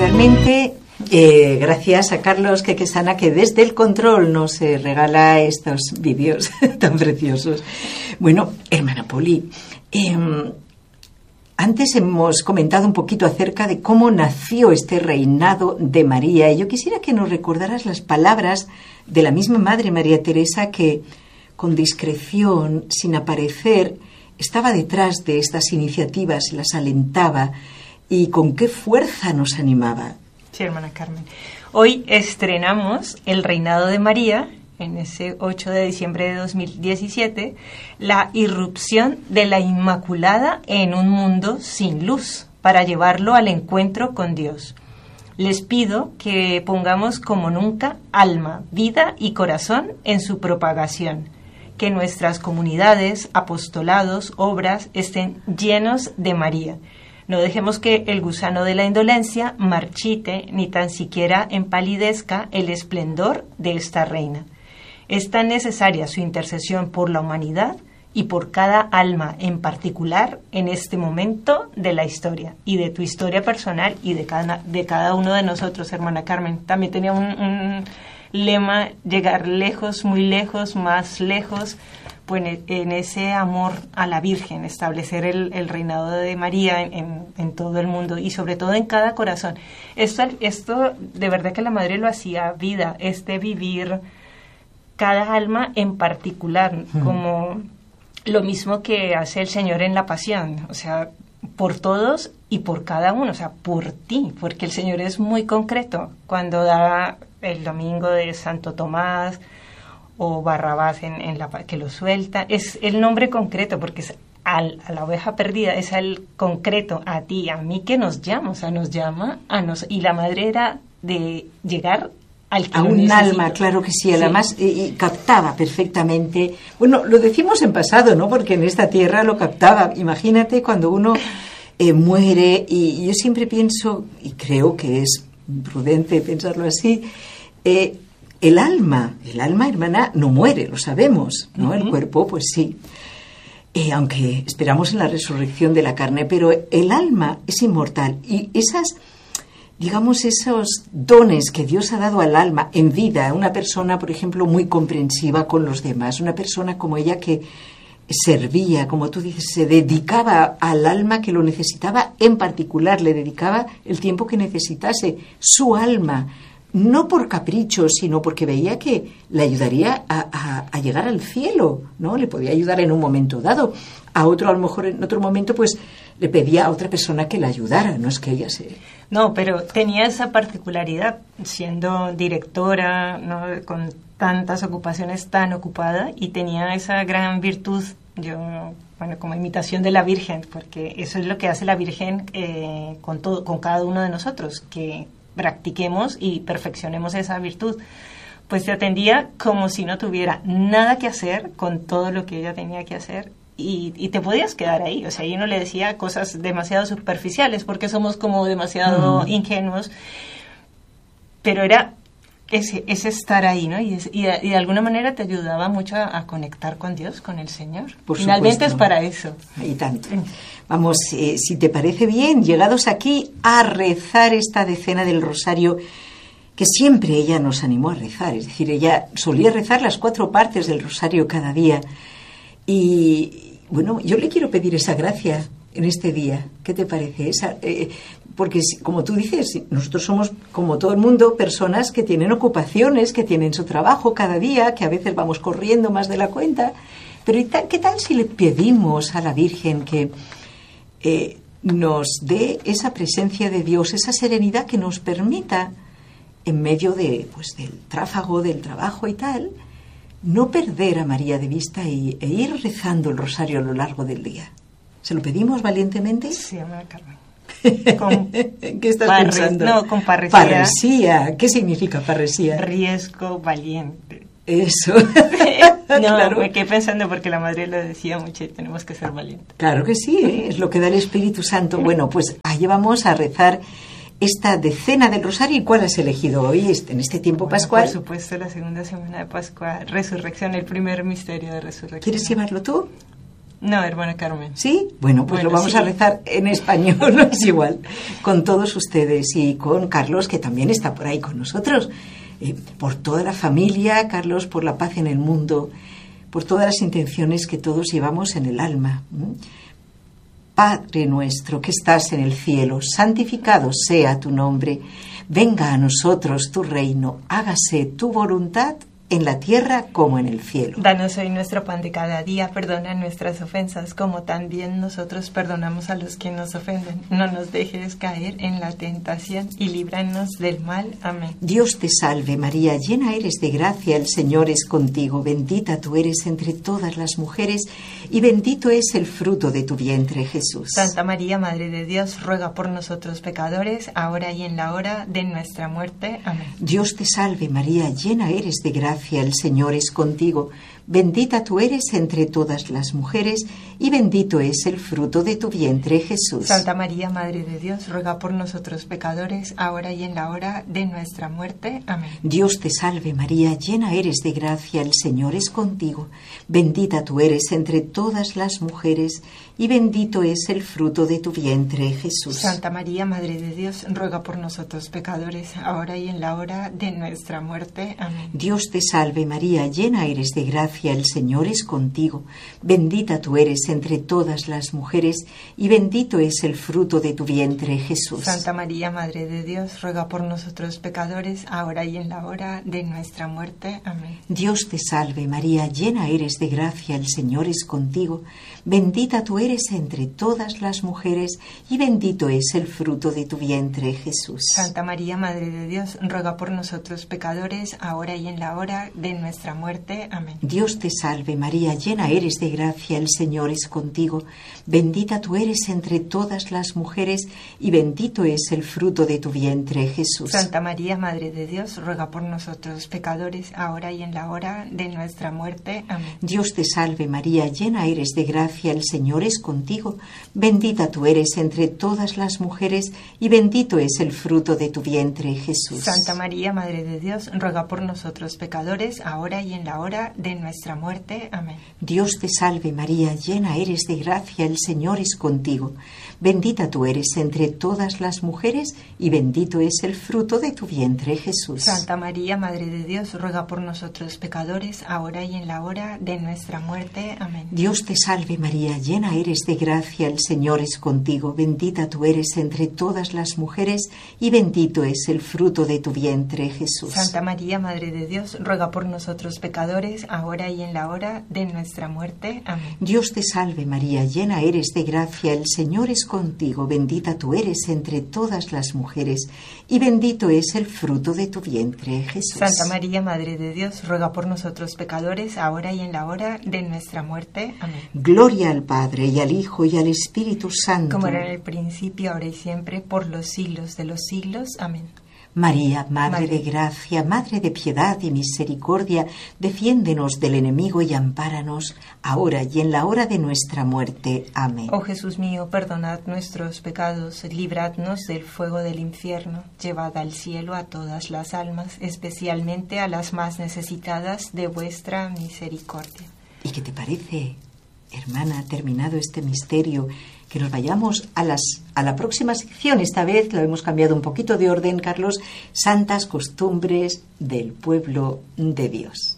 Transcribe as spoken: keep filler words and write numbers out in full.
realmente eh, gracias a Carlos Quequesana, que desde el control nos eh, regala estos vídeos tan preciosos. Bueno, hermana Poli, eh, antes hemos comentado un poquito acerca de cómo nació este reinado de María, y yo quisiera que nos recordaras las palabras de la misma Madre María Teresa, que con discreción, sin aparecer, estaba detrás de estas iniciativas, las alentaba, y con qué fuerza nos animaba. Sí, hermana Carmen. Hoy estrenamos El Reinado de María, en ese ocho de diciembre de dos mil diecisiete, la irrupción de la Inmaculada en un mundo sin luz, para llevarlo al encuentro con Dios. Les pido que pongamos como nunca alma, vida y corazón en su propagación, que nuestras comunidades, apostolados, obras estén llenos de María. No dejemos que el gusano de la indolencia marchite, ni tan siquiera empalidezca el esplendor de esta reina. Es tan necesaria su intercesión por la humanidad y por cada alma en particular en este momento de la historia, y de tu historia personal y de cada, de cada uno de nosotros, hermana Carmen. También tenía un, un lema: llegar lejos, muy lejos, más lejos, pues en ese amor a la Virgen, establecer el, el reinado de María en, en, en todo el mundo y sobre todo en cada corazón. Esto, esto de verdad que la Madre lo hacía vida, este vivir cada alma en particular, mm. como lo mismo que hace el Señor en la Pasión, o sea, por todos y por cada uno, o sea, por ti, porque el Señor es muy concreto. Cuando da el domingo de Santo Tomás o Barrabás en, en la, que lo suelta, es el nombre concreto, porque es al, a la oveja perdida, es el concreto, a ti, a mí, que nos llama, o sea, nos llama a nos, y la Madre era de llegar al que a un necesito. Alma, claro que sí, además sí. Y, y captaba perfectamente. Bueno, lo decimos en pasado, ¿no? Porque en esta tierra lo captaba. Imagínate cuando uno eh, muere, y yo siempre pienso, y creo que es prudente pensarlo así, eh, el alma, el alma, hermana, no muere, lo sabemos, ¿no? Uh-huh. El cuerpo, pues sí. Eh, aunque esperamos en la resurrección de la carne, pero el alma es inmortal, y esas, digamos, esos dones que Dios ha dado al alma en vida, una persona, por ejemplo, muy comprensiva con los demás, una persona como ella que servía, como tú dices, se dedicaba al alma que lo necesitaba en particular, le dedicaba el tiempo que necesitase, su alma, no por capricho, sino porque veía que le ayudaría a, a, a llegar al cielo, ¿no? Le podía ayudar en un momento dado. A otro, a lo mejor en otro momento, pues le pedía a otra persona que la ayudara, no es que ella se... No, pero tenía esa particularidad, siendo directora, ¿no? Con tantas ocupaciones, tan ocupada, y tenía esa gran virtud, yo, bueno, como imitación de la Virgen, porque eso es lo que hace la Virgen eh, con todo, con cada uno de nosotros, que practiquemos y perfeccionemos esa virtud. Pues te atendía como si no tuviera nada que hacer con todo lo que ella tenía que hacer, y, y te podías quedar ahí. O sea, yo no le decía cosas demasiado superficiales porque somos como demasiado mm. ingenuos, pero era ese, ese estar ahí, ¿no? Y, es, y, de, y de alguna manera te ayudaba mucho a, a conectar con Dios, con el Señor. Por Finalmente supuesto. Es para eso. Y tanto. Vamos, eh, si te parece bien, llegados aquí a rezar esta decena del Rosario, que siempre ella nos animó a rezar. Es decir, ella solía rezar las cuatro partes del Rosario cada día. Y, bueno, yo le quiero pedir esa gracia en este día. ¿Qué te parece? Esa, eh, porque, como tú dices, nosotros somos, como todo el mundo, personas que tienen ocupaciones, que tienen su trabajo cada día, que a veces vamos corriendo más de la cuenta. Pero ¿qué tal si le pedimos a la Virgen que eh, nos dé esa presencia de Dios, esa serenidad que nos permita, en medio de, pues, del tráfago, del trabajo y tal, no perder a María de vista y, e ir rezando el rosario a lo largo del día? ¿Se lo pedimos valientemente? Sí, Amada Carmen. Con ¿Qué estás parre, pensando? No, con parresía. Parresía. ¿Qué significa parresía? Riesgo valiente. Eso. No, claro. Me quedé pensando porque la Madre lo decía mucho y tenemos que ser valientes. Claro que sí, ¿eh? Es lo que da el Espíritu Santo. Bueno, pues allí vamos a rezar esta decena del Rosario. ¿Y cuál has elegido hoy en este tiempo bueno, pascual? Por supuesto, la segunda semana de Pascua, Resurrección, el primer misterio de Resurrección. ¿Quieres llevarlo tú? No, hermana Carmen. ¿Sí? Bueno, pues Bueno, lo vamos sí. a rezar en español, no es igual, con todos ustedes y con Carlos, que también está por ahí con nosotros, eh, por toda la familia, Carlos, por la paz en el mundo, por todas las intenciones que todos llevamos en el alma. ¿Mm? Padre nuestro que estás en el cielo, santificado sea tu nombre. Venga a nosotros tu reino, hágase tu voluntad en la tierra como en el cielo. Danos hoy nuestro pan de cada día, perdona nuestras ofensas, como también nosotros perdonamos a los que nos ofenden. No nos dejes caer en la tentación y líbranos del mal. Amén. Dios te salve María, llena eres de gracia, el Señor es contigo, bendita tú eres entre todas las mujeres y bendito es el fruto de tu vientre, Jesús. Santa María, Madre de Dios, ruega por nosotros pecadores, ahora y en la hora de nuestra muerte. Amén. Dios te salve María, llena eres de gracia, el Señor es contigo, bendita tú eres entre todas las mujeres y bendito es el fruto de tu vientre, Jesús. Santa María, Madre de Dios, ruega por nosotros pecadores, ahora y en la hora de nuestra muerte. Amén. Dios te salve María, llena eres de gracia, el Señor es contigo, bendita tú eres entre todas las mujeres y bendito es el fruto de tu vientre, Jesús. Santa María, Madre de Dios, ruega por nosotros pecadores, ahora y en la hora de nuestra muerte. Amén. Dios te salve María, llena eres de gracia, el Señor es contigo, bendita tú eres entre todas las mujeres y bendito es el fruto de tu vientre, Jesús. Santa María, Madre de Dios, ruega por nosotros pecadores, ahora y en la hora de nuestra muerte. Amén. Dios te salve María, llena eres de gracia, el Señor es contigo, bendita tú eres entre todas las mujeres y bendito es el fruto de tu vientre, Jesús. Santa María, Madre de Dios, ruega por nosotros pecadores, ahora y en la hora de nuestra muerte. Amén. Dios te salve María, llena eres de gracia, el Señor es contigo, bendita tú eres entre todas las mujeres y bendito es el fruto de tu vientre, Jesús. Santa María, Madre de Dios, ruega por nosotros pecadores, ahora y en la hora de nuestra muerte. Amén. Dios te salve María, llena eres de gracia, el Señor es contigo, bendita tú eres entre todas las mujeres y bendito es el fruto de tu vientre, Jesús. Santa María, Madre de Dios, ruega por nosotros pecadores, ahora y en la hora de nuestra muerte. Amén. Dios te salve María, llena eres de gracia, el Señor es contigo, bendita tú eres entre todas las mujeres y bendito es el fruto de tu vientre, Jesús. Santa María, Madre de Dios, ruega por nosotros pecadores, ahora y en la hora de nuestra muerte. Amén. Dios te salve María, llena eres de gracia, el Señor es contigo, bendita tú eres entre todas las mujeres y bendito es el fruto de tu vientre, Jesús. Santa María, Madre de Dios, ruega por nosotros pecadores, ahora y en la hora de nuestra muerte. Amén. Dios te salve María, llena eres de gracia, el Señor es contigo, bendita tú eres entre todas las mujeres y bendito es el fruto de tu vientre, Jesús. Santa María, Madre de Dios, ruega por nosotros pecadores, ahora y en la hora de nuestra muerte. Amén. Gloria al Padre y al Hijo y al Espíritu Santo. Como era en el principio, ahora y siempre, por los siglos de los siglos. Amén. María, Madre Madre. de gracia, Madre de piedad y misericordia, defiéndenos del enemigo y ampáranos, ahora y en la hora de nuestra muerte. Amén. Oh Jesús mío, perdonad nuestros pecados, libradnos del fuego del infierno, llevad al cielo a todas las almas, especialmente a las más necesitadas de vuestra misericordia. ¿Y qué te parece, hermana, terminado este misterio, que nos vayamos a, las, a la próxima sección? Esta vez lo hemos cambiado un poquito de orden, Carlos, Santas Costumbres del Pueblo de Dios.